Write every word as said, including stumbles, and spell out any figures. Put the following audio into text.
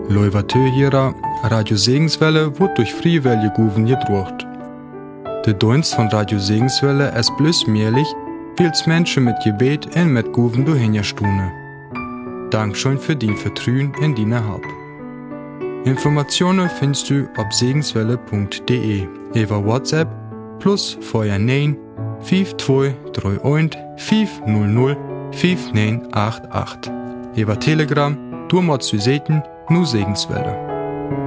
Leuvatö hierer, Radio Segenswelle wird durch Friewelle Guven gedruckt. Der Dienst von Radio Segenswelle ist bloß möglich, weil es Menschen mit Gebet und mit Guven durchhingerstune. Dankeschön für dein Vertrauen in deine Hab. Informationen findest du auf segenswelle punkt de, über WhatsApp plus vorher neun fünf zwei drei eins fünf null null fünf neun acht acht. Über Telegram, du machst du Seiten, nur Segenswelle.